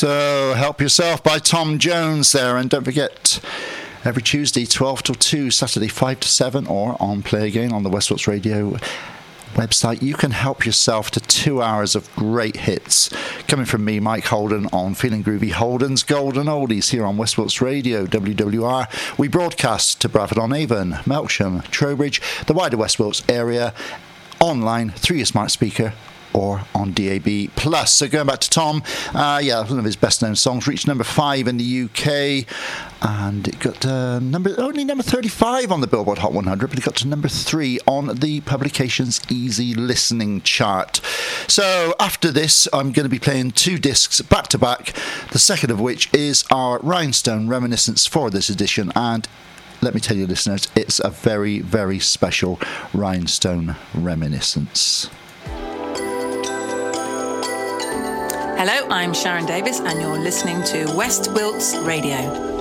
So, Help Yourself by Tom Jones there. And don't forget, every Tuesday, 12 till 2, Saturday, 5 to 7, or on Play Again on the West Wilts Radio website, you can help yourself to 2 hours of great hits coming from me, Mike Holden, on Feeling Groovy Holden's Golden Oldies here on West Wilts Radio, WWR. We broadcast to Bradford-on-Avon, Melksham, Trowbridge, the wider West Wilts area, online through your smart speaker or on DAB+. So going back to Tom, one of his best-known songs reached number 5 in the UK, and it got only number 35 on the Billboard Hot 100, but it got to number 3 on the publication's Easy Listening chart. So after this, I'm going to be playing 2 discs back-to-back, the second of which is our Rhinestone Reminiscence for this edition, and let me tell you, listeners, it's a very, very special Rhinestone Reminiscence. Hello, I'm Sharon Davis, and you're listening to West Wilts Radio.